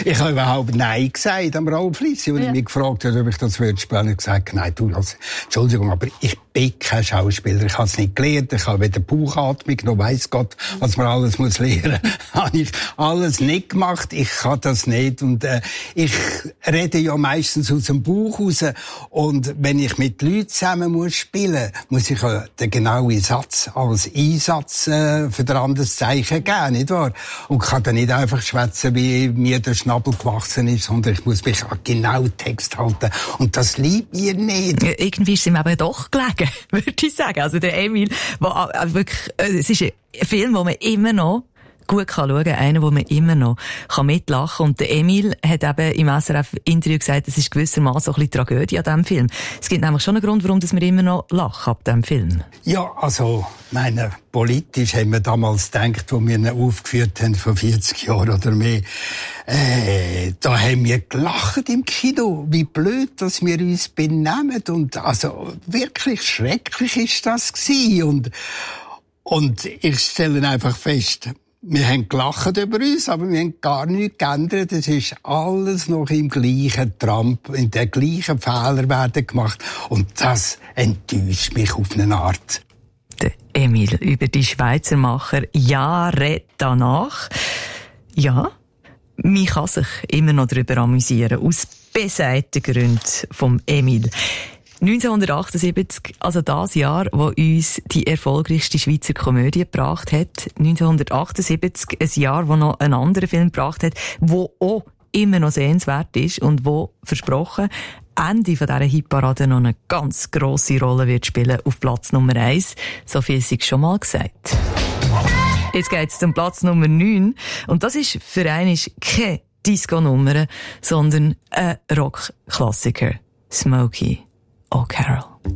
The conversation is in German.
Ich habe überhaupt Nein gesagt am Raoul Fritzi. Und ich mich gefragt habe, ob ich das spielen würde, habe ich gesagt, nein, Entschuldigung, aber ich bin kein Schauspieler. Ich habe es nicht gelernt. Ich habe weder Bauchatmung noch weiss Gott, was man alles muss lernen. Habe ich alles nicht gemacht. Ich kann das nicht. Und ich rede ja meistens aus dem Bauch raus. Und wenn ich mit Leuten zusammen muss spielen, muss ich den genauen Satz als Einsatz für ein anderes Zeichen geben, nicht wahr? Und kann dann nicht einfach schwätzen, wie mir der Schnabel gewachsen ist, sondern ich muss mich an genau Text halten. Und das liebt mir nicht. Irgendwie ist es ihm eben doch gelegen, würde ich sagen. Also der Emil, wirklich, es ist ein Film, den man immer noch gut schauen kann, einer, wo man immer noch mitlachen kann. Und der Emil hat eben im SRF-Interview gesagt, es ist gewissermaßen so ein bisschen Tragödie an diesem Film. Es gibt nämlich schon einen Grund, warum wir immer noch lachen ab diesem Film. Ja, also, politisch haben wir damals gedacht, wo wir ihn aufgeführt haben, vor 40 Jahren oder mehr, da haben wir gelacht im Kino, wie blöd, dass wir uns benehmen. Und also, wirklich schrecklich ist das gewesen. Und ich stelle einfach fest, wir haben gelacht über uns, aber wir haben gar nichts geändert. Es ist alles noch im gleichen Tramp, in der gleichen Fehler werden gemacht. Und das enttäuscht mich auf eine Art. Der Emil über die Schweizermacher Jahre danach. Ja, man kann sich immer noch darüber amüsieren. Aus besagten Gründen vom Emil. 1978, also das Jahr, wo uns die erfolgreichste Schweizer Komödie gebracht hat. 1978, ein Jahr, wo noch ein anderer Film gebracht hat, wo auch immer noch sehenswert ist und wo, versprochen, Ende von dieser Hitparade noch eine ganz grosse Rolle wird spielen auf Platz Nummer 1. So viel sei schon mal gesagt. Jetzt geht's zum Platz Nummer 9. Und das ist für einen keine Disco-Nummer, sondern ein Rock-Klassiker. Smokey O'Carroll.